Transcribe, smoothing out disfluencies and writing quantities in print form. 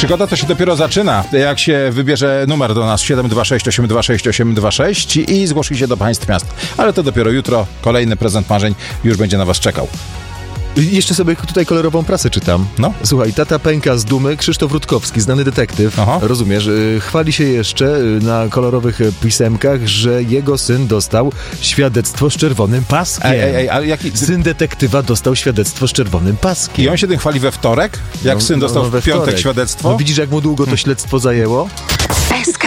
Przygoda to się dopiero zaczyna, jak się wybierze numer do nas 726 826 826 i zgłosi się do państw miast. Ale to dopiero jutro. Kolejny prezent marzeń już będzie na was czekał. Jeszcze sobie tutaj kolorową prasę czytam. No. Słuchaj, tata pęka z dumy. Krzysztof Rutkowski, znany detektyw, Aha. rozumiesz, chwali się jeszcze na kolorowych pisemkach, że jego syn dostał świadectwo z czerwonym paskiem. Ale jaki... Syn detektywa dostał świadectwo z czerwonym paskiem. I on się tym chwali we wtorek? Jak syn dostał w piątek świadectwo? No widzisz, jak mu długo to śledztwo zajęło?